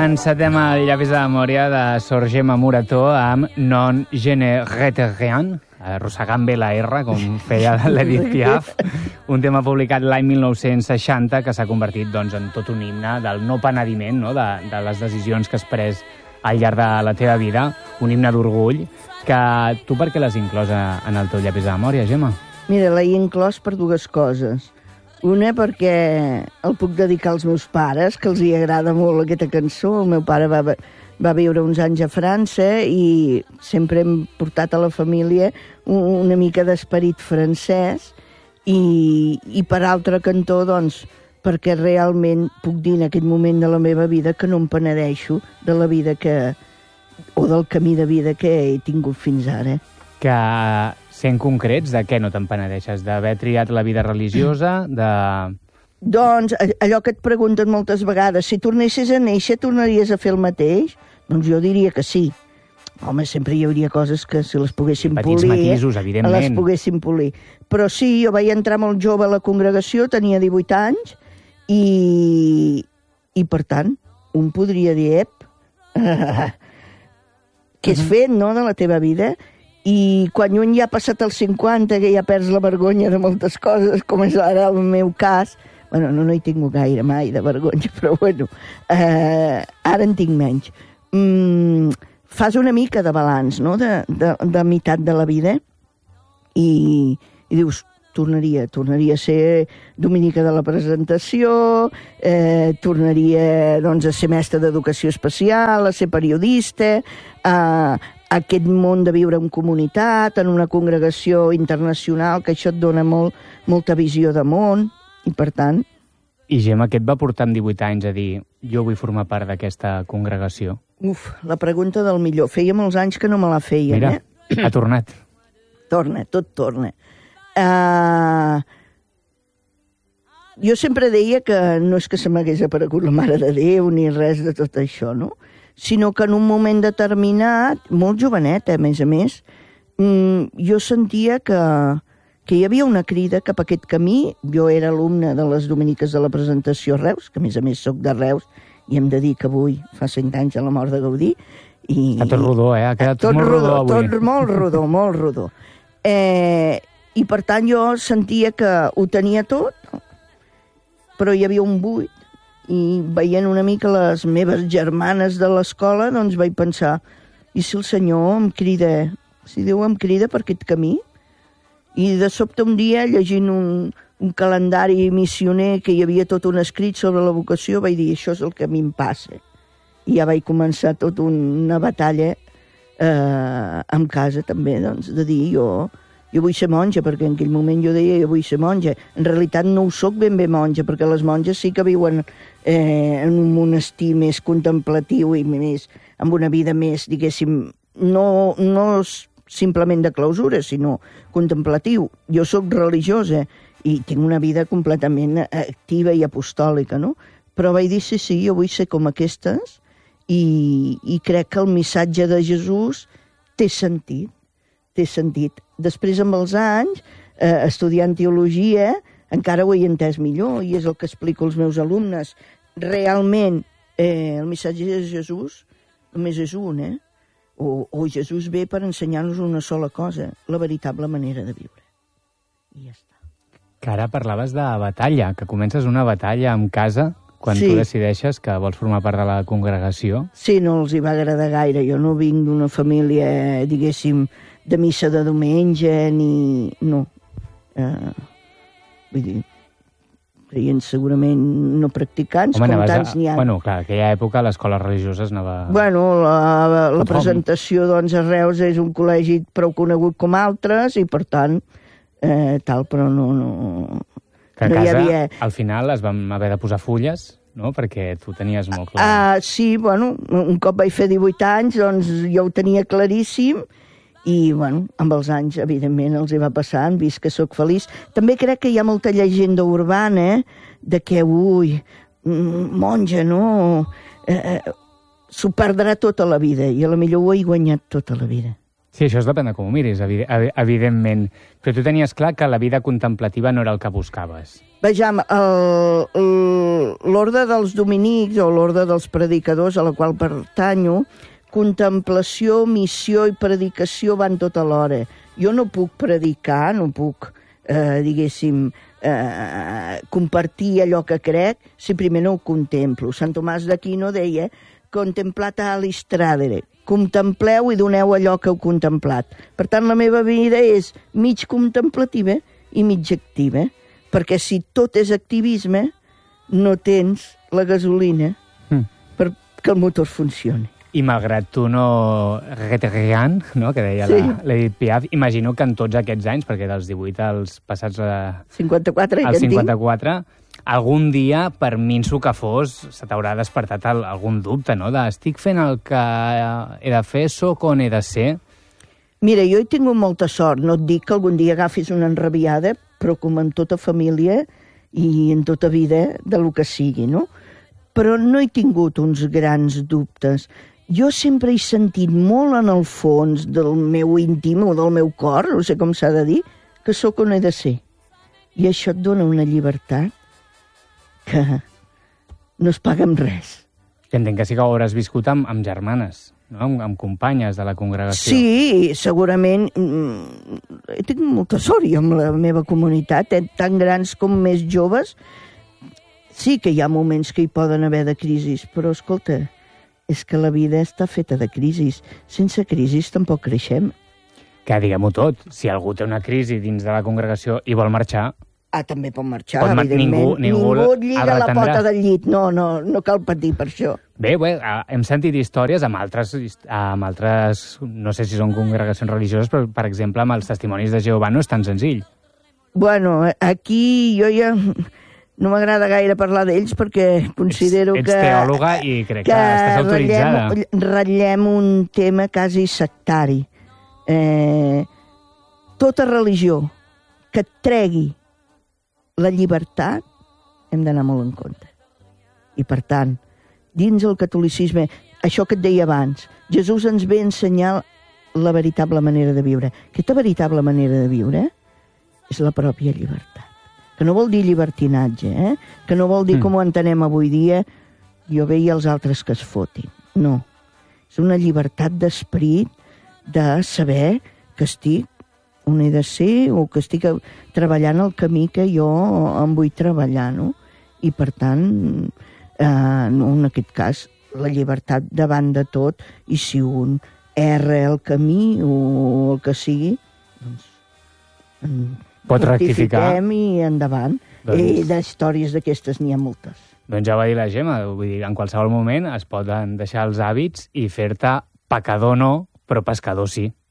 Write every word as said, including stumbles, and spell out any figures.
Encetem el llapis de memòria de Sor Gemma Morató amb Non je ne regrette rien, arrossegant bé la R, com feia l'Edith Piaf, un tema publicat l'any mil nou-cents seixanta que s'ha convertit doncs, en tot un himne del no penediment, no? de, de les decisions que has pres al llarg de la teva vida, un himne d'orgull, que tu per què l'has inclòs en el teu llapis de memòria, Gemma? Mira, l'he inclòs per dues coses. Una, perquè el puc dedicar als meus pares, que els hi agrada molt aquesta cançó. El meu pare va, va viure uns anys a França i sempre hem portat a la família una mica d'esperit francès i, i per altre cantó, doncs, perquè realment puc dir en aquest moment de la meva vida que no em penedeixo de la vida que, o del camí de vida que he tingut fins ara. Que, sent concrets, de què no te'n penedeixes? D'haver triat la vida religiosa? De... Doncs allò que et pregunten moltes vegades, si tornessis a néixer, tornaries a fer el mateix? Doncs jo diria que sí. Home, sempre hi hauria coses que si les poguéssim petits polir... matisos, evidentment. Les poguéssim polir. Però sí, jo vaig entrar molt jove a la congregació, tenia divuit anys, i, i per tant, un podria dir, ep, què has fet, no?, de la teva vida. I quan un ja ha passat els cinquanta, que ja perds la vergonya de moltes coses, com és ara el meu cas, bueno, no, no hi tinc gaire mai de vergonya, però bueno, eh, ara en tinc menys. Mm, fas una mica de balanç, no?, de, de, de meitat de la vida, i, i dius, tornaria, tornaria a ser dominica de la presentació, eh, tornaria doncs, a ser mestre d'educació especial, a ser periodista, a, a aquest món de viure en comunitat, en una congregació internacional, que això et dona molt, molta visió de món, i per tant... I Gemma, què et va portar amb divuit anys a dir jo vull formar part d'aquesta congregació? Uf, la pregunta del millor. Feia molts anys que no me la feien, Mira, eh? ha tornat. Torna, tot torna. Uh, jo sempre deia que no és que se m'hagués aparegut la Mare de Déu ni res de tot això, no? Sinó que en un moment determinat, molt joveneta, a més a més, mm, jo sentia que, que hi havia una crida cap a aquest camí. Jo era alumne de les Dominiques de la Presentació a Reus, que a més a més soc de Reus, i hem de dir que avui fa cent anys de la mort de Gaudí. I, Està tot rodó, eh? Ha quedat tot molt rodó, rodó avui. Tot molt rodó, molt rodó. Eh, I per tant jo sentia que ho tenia tot, però hi havia un buit. I veient una mica les meves germanes de l'escola, doncs vaig pensar, i si el Senyor em crida, si Déu em crida per aquest camí? I de sobte un dia, llegint un, un calendari missioner que hi havia tot un escrit sobre la vocació, vaig dir, això és el que a mi em passa. I ja vaig començar tota una batalla eh, en casa també, doncs, de dir, jo... Jo vull ser monja, perquè en aquell moment jo deia jo vull ser monja. En realitat no ho soc ben bé monja, perquè les monges sí que viuen eh, en un monestir més contemplatiu i més, amb una vida més, diguéssim, no, no simplement de clausura, sinó contemplatiu. Jo sóc religiosa i tinc una vida completament activa i apostòlica, no? Però vaig dir, sí, sí, jo vull ser com aquestes i, i crec que el missatge de Jesús té sentit, té sentit. Després, amb els anys, eh, estudiant teologia, encara ho he entès millor, i és el que explico als meus alumnes. Realment, eh, el missatge de Jesús només és un, eh? O, o Jesús ve per ensenyar-nos una sola cosa, la veritable manera de viure. I ja està. Que ara parlaves de batalla, que comences una batalla en casa quan sí. tu decideixes que vols formar part de la congregació. Sí, no els hi va agradar gaire. Jo no vinc d'una família, diguéssim, de missa de diumenge, ni... No. Uh, vull dir, creients segurament no practicants, Home, com tants a... n'hi ha. Bueno, clar, en aquella època a l'escola religiosa anava... Bueno, la, la presentació, doncs, a Reus és un col·legi prou conegut com altres, i per tant, eh, tal, però no... no... Que a no casa, hi havia... al final, es vam haver de posar fulles, no?, perquè tu tenies molt clar. Uh, sí, bueno, un cop vaig fer divuit anys, doncs jo ho tenia claríssim, i, bueno, amb els anys, evidentment, els hi va passar, han vist que sóc feliç. També crec que hi ha molta llegenda urbana de que, ui, monja, no? Eh, s'ho perdrà tota la vida, i a la millor ho he guanyat tota la vida. Sí, això es depèn de com ho miris, evidentment. Però tu tenies clar que la vida contemplativa no era el que buscaves. Vejam, l'ordre dels dominics o l'ordre dels predicadors a la qual pertanyo, contemplació, missió i predicació van tot alhora. Jo no puc predicar, no puc, eh, diguéssim, eh, compartir allò que crec si primer no ho contemplo. Sant Tomàs d'Aquino deia contemplat alis tradere, contempleu i doneu allò que heu contemplat. Per tant, la meva vida és mig contemplativa i mig activa, perquè si tot és activisme, no tens la gasolina mm. perquè el motor funcioni. I malgrat tu no reterrian, no? Que deia sí. l'Edith Piaf, imagino que en tots aquests anys, perquè dels divuit als passats a... cinquanta-quatre, als cinquanta-quatre, algun dia, per minso que fos, se t'haurà despertat el, algun dubte, no? De, estic fent el que he de fer, soc on he de ser? Mira, jo he tingut molta sort. No et dic que algun dia agafis una enrabiada, però com en tota família i en tota vida, de lo que sigui, no? Però no he tingut uns grans dubtes. Jo sempre he sentit molt en el fons del meu íntim o del meu cor, no sé com s'ha de dir, que sóc on he de ser. I això et dona una llibertat que no es paga amb res. Que entenc que sí que ho hauràs viscut amb, amb germanes, no? amb, amb companyes de la congregació. Sí, segurament. He tingut molta sort jo amb la meva comunitat, eh? Tan grans com més joves. Sí que hi ha moments que hi poden haver de crisis, però escolta, és que la vida està feta de crisis. Sense crisis tampoc creixem. Que diguem-ho tot, si algú té una crisi dins de la congregació i vol marxar... Ah, també pot marxar, pot mar evidentment. Ningú, ningú, ningú et lliga la pota del llit. No, no, no cal patir per això. Bé, bé, hem sentit històries amb altres, amb altres, no sé si són congregacions religioses, però, per exemple, amb els testimonis de Jehovà no és tan senzill. Bueno, aquí jo ja... No m'agrada gaire parlar d'ells perquè considero ets, ets que... Ets teòloga i crec que, que estàs autoritzada. Ratllem, ratllem un tema quasi sectari. Eh, tota religió que et tregui la llibertat hem d'anar molt en compte. I per tant, dins el catolicisme, això que et deia abans, Jesús ens ve a ensenyar la veritable manera de viure. Aquesta veritable manera de viure és la pròpia llibertat. Que no vol dir llibertinatge, eh? Que no vol dir, mm. com ho entenem avui dia, jo veia els altres que es fotin. No. És una llibertat d'esperit, de saber que estic on he de ser o que estic treballant el camí que jo em vull treballar, no? I, per tant, eh, en aquest cas, la llibertat davant de tot, i si un erra el camí o el que sigui, doncs... Pot rectificar. I endavant. Doncs... I d'històries d'aquestes n'hi ha moltes. Doncs ja va dir la Gemma, vull dir, en qualsevol moment es poden deixar els hàbits i fer-te pecador no, però pescador sí.